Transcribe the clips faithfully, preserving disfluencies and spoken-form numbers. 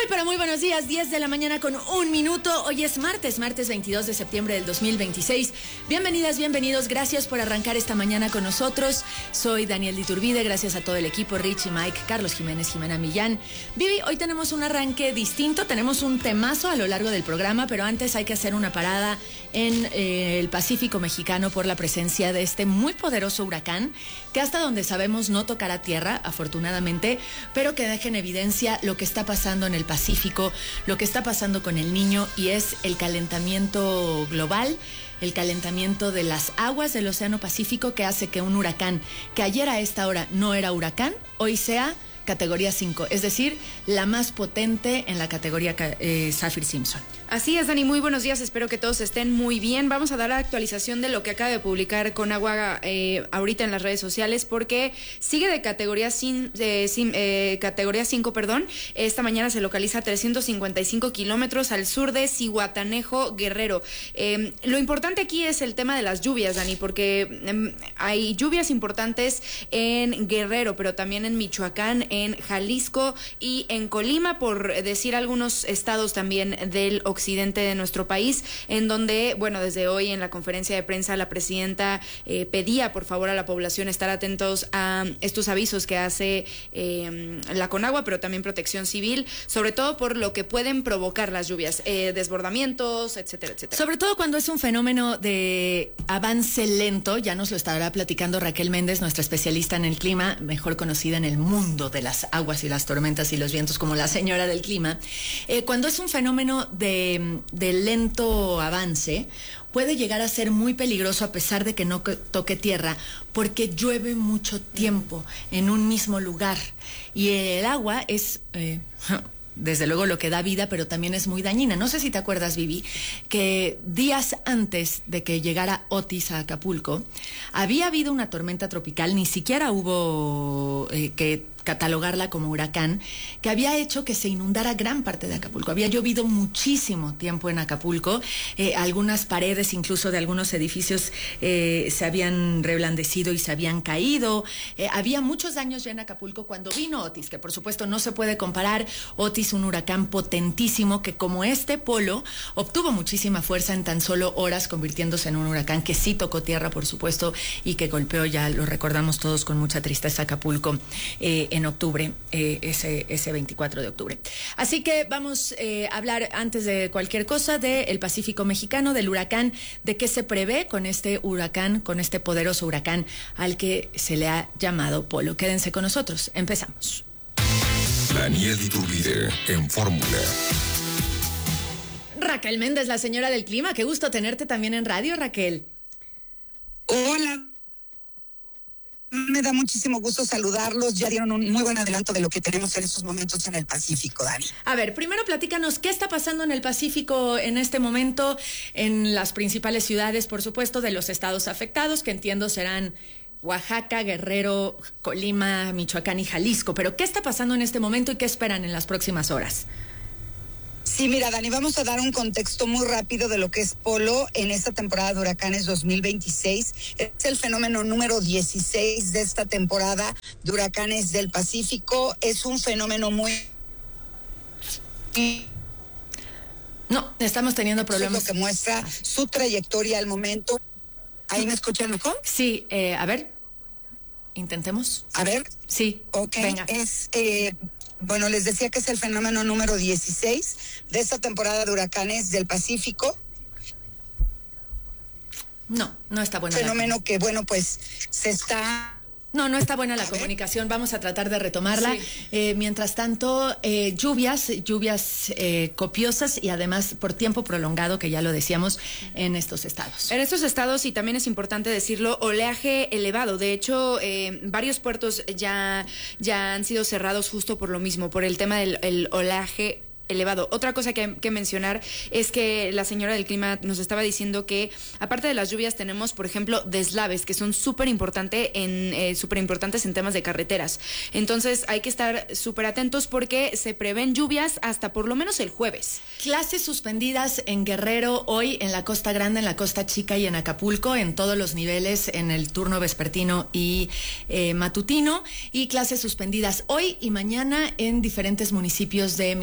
Muy, pero muy buenos días, diez de la mañana con un minuto. Hoy es martes, martes veintidós de septiembre del dos mil veintiséis. Bienvenidas, bienvenidos, gracias por arrancar esta mañana con nosotros. Soy Daniel Iturbide, gracias a todo el equipo, Richie, Mike, Carlos Jiménez, Jimena Millán. Vivi, hoy tenemos un arranque distinto, tenemos un temazo a lo largo del programa, pero antes hay que hacer una parada en eh, el Pacífico mexicano por la presencia de este muy poderoso huracán, que hasta donde sabemos no tocará tierra, afortunadamente, pero que deja en evidencia lo que está pasando en el Pacífico, lo que está pasando con el Niño, y es el calentamiento global, el calentamiento de las aguas del Océano Pacífico, que hace que un huracán que ayer a esta hora no era huracán, hoy sea categoría cinco, es decir, la más potente en la categoría eh, Saffir-Simpson. Así es, Dani, muy buenos días, espero que todos estén muy bien. Vamos a dar la actualización de lo que acaba de publicar Conagua eh, ahorita en las redes sociales, porque sigue de categoría, sin, eh, sin, eh, categoría cinco, perdón. Esta mañana se localiza a trescientos cincuenta y cinco kilómetros al sur de Zihuatanejo, Guerrero. Eh, lo importante aquí es el tema de las lluvias, Dani, porque eh, hay lluvias importantes en Guerrero, pero también en Michoacán, en Jalisco y en Colima, por decir algunos estados también del occidente de nuestro país, en donde, bueno, desde hoy en la conferencia de prensa la presidenta eh, pedía por favor a la población estar atentos a estos avisos que hace eh, la Conagua, pero también Protección Civil, sobre todo por lo que pueden provocar las lluvias, eh, desbordamientos, etcétera, etcétera. Sobre todo cuando es un fenómeno de avance lento, ya nos lo estará platicando Raquel Méndez, nuestra especialista en el clima, mejor conocida en el mundo de las aguas y las tormentas y los vientos como la señora del clima. Eh, cuando es un fenómeno de de lento avance, puede llegar a ser muy peligroso a pesar de que no toque tierra, porque llueve mucho tiempo en un mismo lugar y el agua es eh, desde luego lo que da vida, pero también es muy dañina. No sé si te acuerdas, Vivi, que días antes de que llegara Otis a Acapulco, había habido una tormenta tropical, ni siquiera hubo eh, que catalogarla como huracán, que había hecho que se inundara gran parte de Acapulco. Había llovido muchísimo tiempo en Acapulco, eh, algunas paredes incluso de algunos edificios eh, se habían reblandecido y se habían caído, eh, había muchos daños ya en Acapulco cuando vino Otis, que por supuesto no se puede comparar. Otis, un huracán potentísimo que, como este Polo, obtuvo muchísima fuerza en tan solo horas, convirtiéndose en un huracán que sí tocó tierra, por supuesto, y que golpeó, ya lo recordamos todos con mucha tristeza, Acapulco eh, en octubre, eh, ese, ese veinticuatro de octubre. Así que vamos eh, a hablar antes de cualquier cosa del Pacífico mexicano, del huracán, de qué se prevé con este huracán, con este poderoso huracán al que se le ha llamado Polo. Quédense con nosotros, empezamos. Daniel Iturbide en Fórmula. Raquel Méndez, la señora del clima, qué gusto tenerte también en radio, Raquel. Hola. Me da muchísimo gusto saludarlos. Ya dieron un muy buen adelanto de lo que tenemos en estos momentos en el Pacífico, Dani. A ver, primero platícanos qué está pasando en el Pacífico en este momento, en las principales ciudades, por supuesto, de los estados afectados, que entiendo serán Oaxaca, Guerrero, Colima, Michoacán y Jalisco. Pero ¿qué está pasando en este momento y qué esperan en las próximas horas? Sí, mira, Dani, vamos a dar un contexto muy rápido de lo que es Polo en esta temporada de huracanes dos mil veintiséis. Es el fenómeno número dieciséis de esta temporada de huracanes del Pacífico. Es un fenómeno muy... No, estamos teniendo problemas. Eso es lo que muestra su trayectoria al momento. ¿Ahí me escuchan mejor? Sí, eh, a ver, intentemos. A ver. Sí, ok, venga. Es... Eh, Bueno, les decía que es el fenómeno número dieciséis de esta temporada de huracanes del Pacífico. No, no está buena. Fenómeno que, bueno, pues se está... No, no está buena la comunicación, vamos a tratar de retomarla. Sí. Eh, mientras tanto, eh, lluvias, lluvias eh, copiosas y además por tiempo prolongado, que ya lo decíamos, en estos estados. En estos estados, y también es importante decirlo, oleaje elevado. De hecho, eh, varios puertos ya, ya han sido cerrados justo por lo mismo, por el tema del el oleaje elevado. Otra cosa que, que mencionar es que la señora del clima nos estaba diciendo que aparte de las lluvias tenemos, por ejemplo, deslaves que son súper importante en eh, súper importantes en temas de carreteras. Entonces hay que estar súper atentos porque se prevén lluvias hasta por lo menos el jueves. Clases suspendidas en Guerrero hoy, en la Costa Grande, en la Costa Chica y en Acapulco, en todos los niveles, en el turno vespertino y eh, matutino, y clases suspendidas hoy y mañana en diferentes municipios de Michoacán.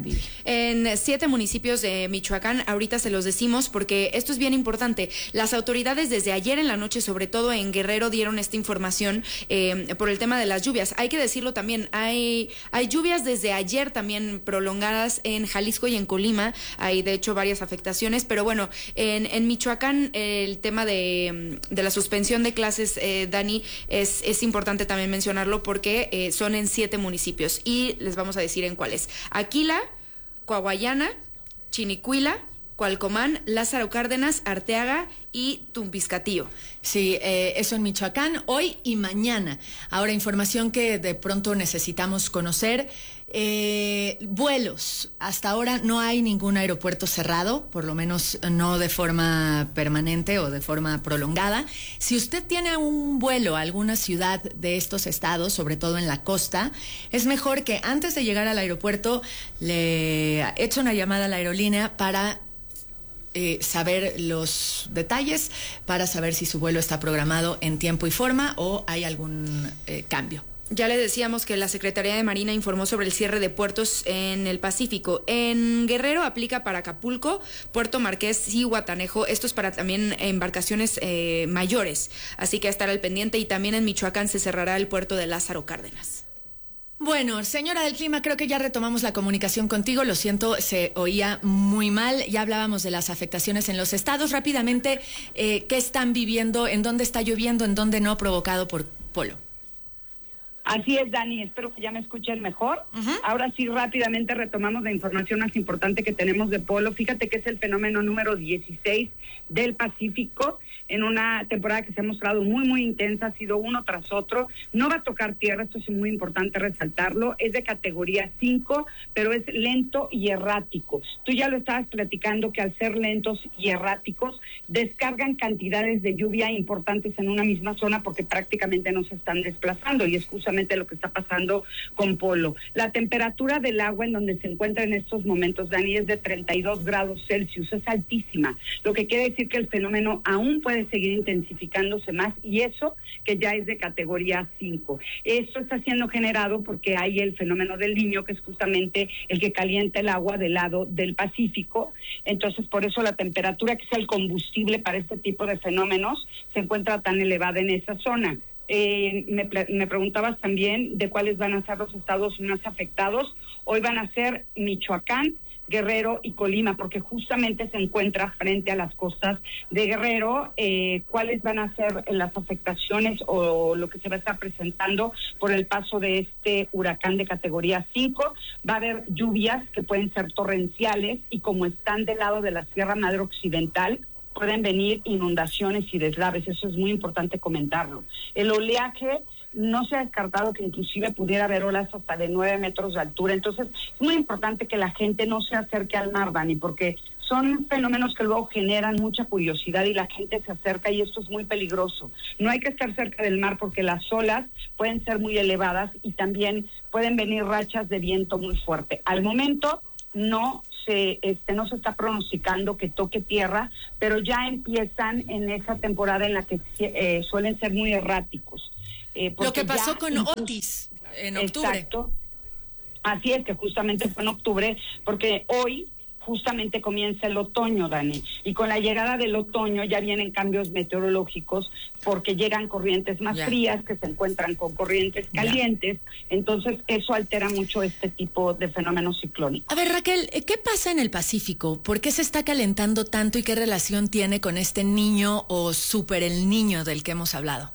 Vivi? En siete municipios de Michoacán, ahorita se los decimos porque esto es bien importante. Las autoridades desde ayer en la noche, sobre todo en Guerrero, dieron esta información eh, por el tema de las lluvias. Hay que decirlo también, hay, hay lluvias desde ayer también prolongadas en Jalisco y en Colima. Hay de hecho varias afectaciones, pero bueno, en, en Michoacán el tema de, de la suspensión de clases, eh, Dani, es, es importante también mencionarlo porque eh, son en siete municipios y les vamos a decir en cuáles. Aquila, Coahuayana, Chinicuila, Cualcomán, Lázaro Cárdenas, Arteaga y Tumpiscatío. Sí, eh, eso en Michoacán, hoy y mañana. Ahora, información que de pronto necesitamos conocer. Eh, vuelos. Hasta ahora no hay ningún aeropuerto cerrado, por lo menos no de forma permanente o de forma prolongada. Si usted tiene un vuelo a alguna ciudad de estos estados, sobre todo en la costa, es mejor que antes de llegar al aeropuerto le eche una llamada a la aerolínea para Eh, saber los detalles, para saber si su vuelo está programado en tiempo y forma o hay algún eh, cambio. Ya le decíamos que la Secretaría de Marina informó sobre el cierre de puertos en el Pacífico. En Guerrero aplica para Acapulco, Puerto Marqués y Guatanejo. Esto es para también embarcaciones eh, mayores. Así que a estar al pendiente. Y también en Michoacán se cerrará el puerto de Lázaro Cárdenas. Bueno, señora del clima, creo que ya retomamos la comunicación contigo. Lo siento, se oía muy mal. Ya hablábamos de las afectaciones en los estados. Rápidamente, eh, ¿qué están viviendo? ¿En dónde está lloviendo? ¿En dónde no? Provocado por Polo. Así es, Dani, espero que ya me escuchen mejor. Uh-huh. Ahora sí, rápidamente retomamos la información más importante que tenemos de Polo. Fíjate que es el fenómeno número dieciséis del Pacífico, en una temporada que se ha mostrado muy, muy intensa, ha sido uno tras otro. No va a tocar tierra, esto es muy importante resaltarlo, es de categoría cinco, pero es lento y errático. Tú ya lo estabas platicando que al ser lentos y erráticos, descargan cantidades de lluvia importantes en una misma zona porque prácticamente no se están desplazando, y es justamente lo que está pasando con Polo. La temperatura del agua en donde se encuentra en estos momentos, Dani, es de treinta y dos grados Celsius, es altísima, lo que quiere decir que el fenómeno aún puede seguir intensificándose más, y eso que ya es de categoría cinco. Esto está siendo generado porque hay el fenómeno del Niño, que es justamente el que calienta el agua del lado del Pacífico. Entonces, por eso la temperatura, que es el combustible para este tipo de fenómenos, se encuentra tan elevada en esa zona. Eh, me, me preguntabas también de cuáles van a ser los estados más afectados. Hoy van a ser Michoacán, Guerrero y Colima, porque justamente se encuentra frente a las costas de Guerrero. Eh, cuáles van a ser las afectaciones o lo que se va a estar presentando por el paso de este huracán de categoría cinco. Va a haber lluvias que pueden ser torrenciales, y como están del lado de la Sierra Madre Occidental, pueden venir inundaciones y deslaves. Eso es muy importante comentarlo. El oleaje, no se ha descartado que inclusive pudiera haber olas hasta de nueve metros de altura. Entonces, es muy importante que la gente no se acerque al mar, Dani, porque son fenómenos que luego generan mucha curiosidad y la gente se acerca, y esto es muy peligroso. No hay que estar cerca del mar porque las olas pueden ser muy elevadas y también pueden venir rachas de viento muy fuerte. Al momento, no se, este, no se está pronosticando que toque tierra, pero ya empiezan en esa temporada en la que eh, suelen ser muy erráticos. Eh, Lo que pasó con incluso, Otis en octubre. Exacto. Así es, que justamente fue en octubre, porque hoy justamente comienza el otoño, Dani, y con la llegada del otoño ya vienen cambios meteorológicos, porque llegan corrientes más yeah. frías que se encuentran con corrientes calientes, yeah. entonces eso altera mucho este tipo de fenómenos ciclónicos. A ver, Raquel, ¿qué pasa en el Pacífico? ¿Por qué se está calentando tanto y qué relación tiene con este niño o super el niño del que hemos hablado?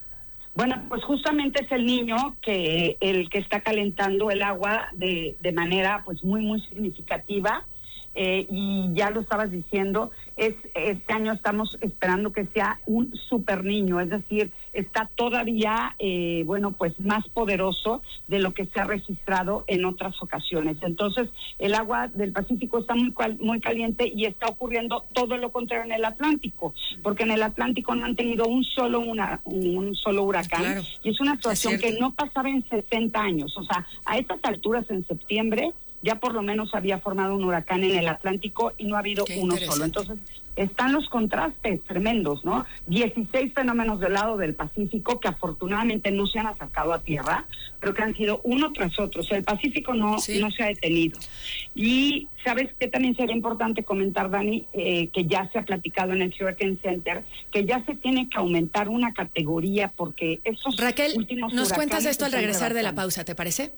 Bueno, pues justamente es el Niño que el que está calentando el agua de, de manera pues muy, muy significativa. Eh, y ya lo estabas diciendo, es este año estamos esperando que sea un super niño, es decir, está todavía, eh, bueno, pues más poderoso de lo que se ha registrado en otras ocasiones. Entonces, el agua del Pacífico está muy, muy caliente, y está ocurriendo todo lo contrario en el Atlántico, porque en el Atlántico no han tenido un solo una, un solo huracán, claro, y es una situación es que no pasaba en sesenta años, o sea, a estas alturas en septiembre ya por lo menos había formado un huracán en el Atlántico y no ha habido uno solo. Entonces, están los contrastes tremendos, ¿no? dieciséis fenómenos del lado del Pacífico que afortunadamente no se han acercado a tierra, pero que han sido uno tras otro. O sea, el Pacífico no, sí. no se ha detenido. Y, ¿sabes qué también sería importante comentar, Dani? Eh, que ya se ha platicado en el Hurricane Center, que ya se tiene que aumentar una categoría porque esos Raquel, últimos nos cuentas esto al regresar rebasando. de la pausa, ¿te parece?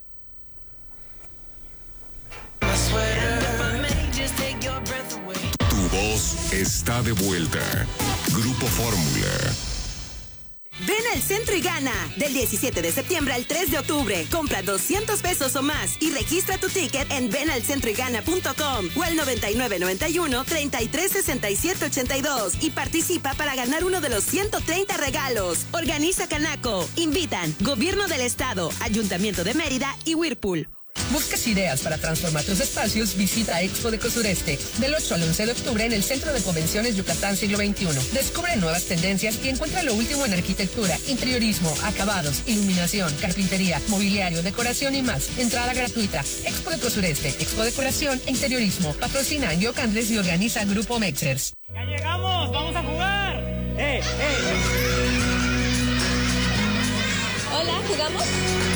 Tu voz está de vuelta. Grupo Fórmula. Ven al centro y gana. Del diecisiete de septiembre al tres de octubre. Compra doscientos pesos o más y registra tu ticket en ven al centro y gana punto com o al noventa y nueve noventa y uno treinta y tres sesenta y siete ochenta y dos y participa para ganar uno de los ciento treinta regalos. Organiza Canaco. Invitan Gobierno del Estado, Ayuntamiento de Mérida y Whirlpool. ¿Buscas ideas para transformar tus espacios? Visita Expo de Cosureste del ocho al once de octubre en el Centro de Convenciones Yucatán Siglo veintiuno. Descubre nuevas tendencias y encuentra lo último en arquitectura, interiorismo, acabados, iluminación, carpintería, mobiliario, decoración y más. Entrada gratuita. Expo de Cosureste, Expo Decoración e Interiorismo. Patrocina Yo Candles y organiza Grupo Mexers. ¡Ya llegamos! ¡Vamos a jugar! ¡Eh, eh! Hola, ¿jugamos?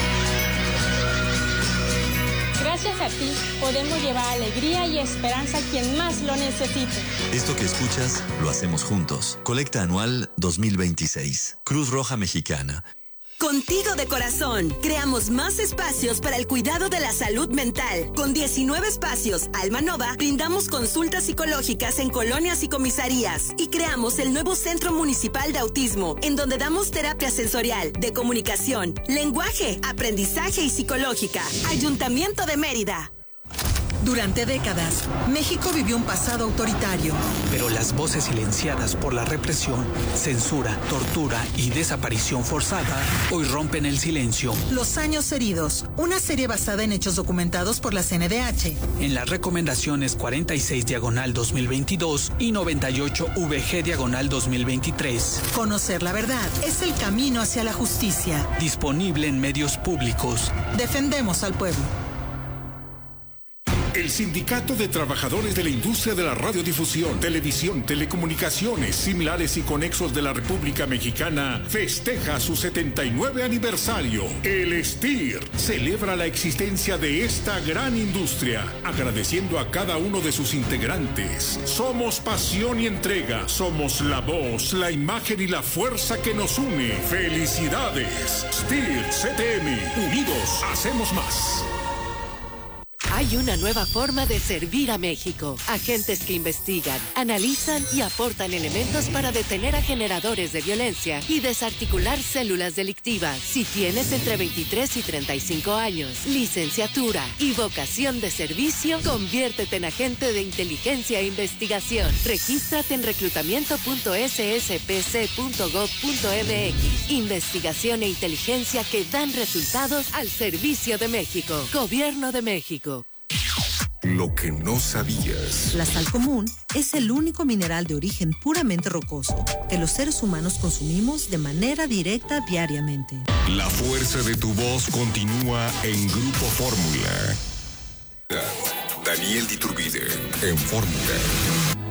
Gracias a ti podemos llevar alegría y esperanza a quien más lo necesite. Esto que escuchas lo hacemos juntos. Colecta anual dos mil veintiséis. Cruz Roja Mexicana. Contigo de corazón, creamos más espacios para el cuidado de la salud mental. Con diecinueve espacios, Alma Nova, brindamos consultas psicológicas en colonias y comisarías. Y creamos el nuevo Centro Municipal de Autismo, en donde damos terapia sensorial, de comunicación, lenguaje, aprendizaje y psicológica. Ayuntamiento de Mérida. Durante décadas, México vivió un pasado autoritario. Pero las voces silenciadas por la represión, censura, tortura y desaparición forzada hoy rompen el silencio. Los años heridos, una serie basada en hechos documentados por la C N D H. En las recomendaciones cuarenta y seis diagonal dos mil veintidós y noventa y ocho V G diagonal dos mil veintitrés. Conocer la verdad es el camino hacia la justicia. Disponible en medios públicos. Defendemos al pueblo. El Sindicato de Trabajadores de la Industria de la Radiodifusión, Televisión, Telecomunicaciones, Similares y Conexos de la República Mexicana festeja su setenta y nueve aniversario. El S T I R celebra la existencia de esta gran industria, agradeciendo a cada uno de sus integrantes. Somos pasión y entrega, somos la voz, la imagen y la fuerza que nos une. ¡Felicidades! S T I R C T M, unidos hacemos más. Hay una nueva forma de servir a México. Agentes que investigan, analizan y aportan elementos para detener a generadores de violencia y desarticular células delictivas. Si tienes entre veintitrés y treinta y cinco años, licenciatura y vocación de servicio, conviértete en agente de inteligencia e investigación. Regístrate en reclutamiento punto s s p c punto gov punto m x. Investigación e inteligencia que dan resultados al servicio de México. Gobierno de México. Lo que no sabías. La sal común es el único mineral de origen puramente rocoso que los seres humanos consumimos de manera directa diariamente. La fuerza de tu voz continúa en Grupo Fórmula. Daniel de Iturbide en Fórmula.